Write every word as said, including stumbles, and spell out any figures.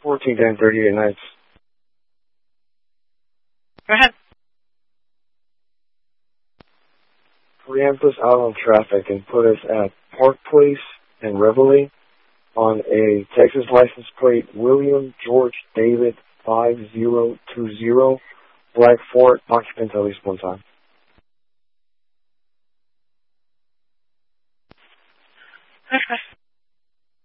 fourteen ten thirty-eight Nights. Go ahead. Preempt us out on traffic and put us at Park Place and Reveille on a Texas license plate William George David five zero two zero, Black Ford, occupant at least one time.